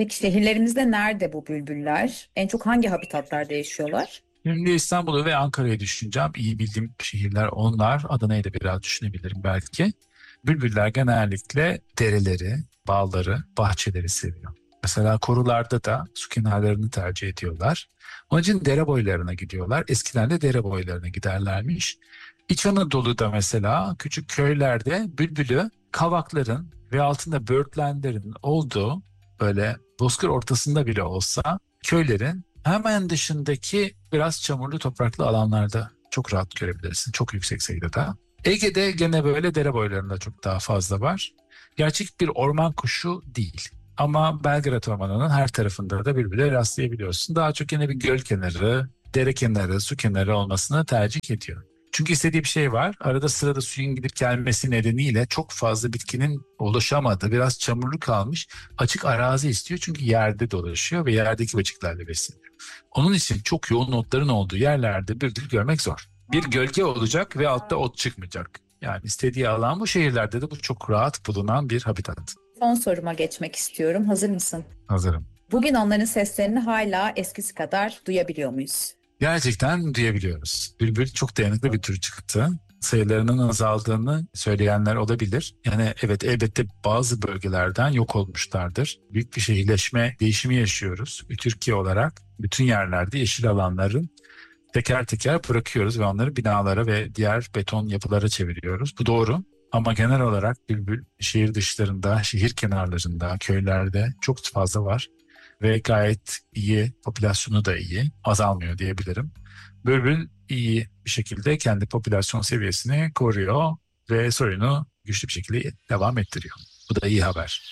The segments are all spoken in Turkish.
Peki şehirlerimizde nerede bu bülbüller? En çok hangi habitatlarda yaşıyorlar? Şimdi İstanbul'u ve Ankara'yı düşüneceğim. İyi bildiğim şehirler onlar. Adana'yı da biraz düşünebilirim belki. Bülbüller genellikle dereleri, bağları, bahçeleri seviyor. Mesela korularda da su kenarlarını tercih ediyorlar. Onun için dere boylarına gidiyorlar. Eskiden de dere boylarına giderlermiş. İç Anadolu'da mesela küçük köylerde bülbülü kavakların ve altında böğürtlenlerin olduğu böyle bozkır ortasında bile olsa köylerin hemen dışındaki biraz çamurlu topraklı alanlarda çok rahat görebilirsin. Çok yüksek sayıda. Ege'de gene böyle dere boylarında çok daha fazla var. Gerçek bir orman kuşu değil. Ama Belgrad Ormanı'nın her tarafında da birbirine rastlayabiliyorsun. Daha çok yine bir göl kenarı, dere kenarı, su kenarı olmasını tercih ediyor. Çünkü istediği bir şey var. Arada sırada suyun gidip gelmesi nedeniyle çok fazla bitkinin oluşamadığı, biraz çamurlu kalmış açık arazi istiyor. Çünkü yerde dolaşıyor ve yerdeki böceklerle besleniyor. Onun için çok yoğun otların olduğu yerlerde bülbül görmek zor. Bir gölge olacak ve altta ot çıkmayacak. Yani istediği alan bu, şehirlerde de bu çok rahat bulunan bir habitat. Son soruma geçmek istiyorum. Hazır mısın? Hazırım. Bugün onların seslerini hala eskisi kadar duyabiliyor muyuz? Gerçekten duyabiliyoruz. Bülbül çok dayanıklı bir tür çıktı. Sayılarının azaldığını söyleyenler olabilir. Yani evet, elbette bazı bölgelerden yok olmuşlardır. Büyük bir şehirleşme değişimi yaşıyoruz. Türkiye olarak bütün yerlerde yeşil alanların teker teker bırakıyoruz ve onları binalara ve diğer beton yapılara çeviriyoruz. Bu doğru. Ama genel olarak bülbül şehir dışlarında, şehir kenarlarında, köylerde çok fazla var. Ve gayet iyi, popülasyonu da iyi, azalmıyor diyebilirim. Bülbül iyi bir şekilde kendi popülasyon seviyesini koruyor ve soyunu güçlü bir şekilde devam ettiriyor. Bu da iyi haber.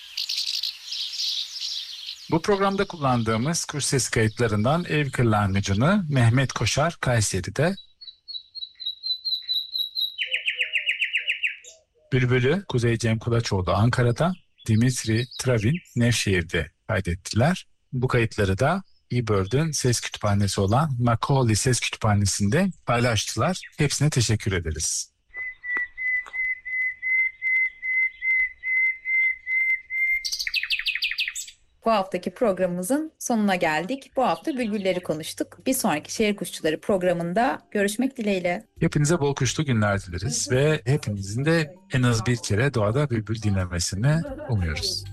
Bu programda kullandığımız kuş ses kayıtlarından Ev Kırlangıcı'nı Mehmet Koşar Kayseri'de, Bülbül'ü Kuzey Cem Kulaçoğlu Ankara'da, Dimitri Travin Nevşehir'de kaydettiler. Bu kayıtları da eBird'ün ses kütüphanesi olan Macaulay Ses Kütüphanesi'nde paylaştılar. Hepsine teşekkür ederiz. Bu haftaki programımızın sonuna geldik. Bu hafta bülbülleri konuştuk. Bir sonraki Şehir Kuşçuları programında görüşmek dileğiyle. Hepinize bol kuşlu günler dileriz ve hepimizin de en az bir kere doğada bülbül dinlemesini umuyoruz.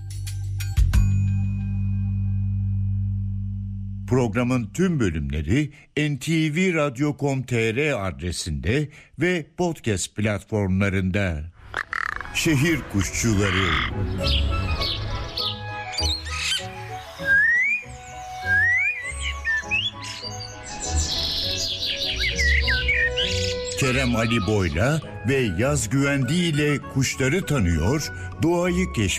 Programın tüm bölümleri ntvradio.com.tr adresinde ve podcast platformlarında. Şehir Kuşçuları. Kerem Ali Boy'la ve Yaz Güvendi ile kuşları tanıyor, doğayı keşfediyor.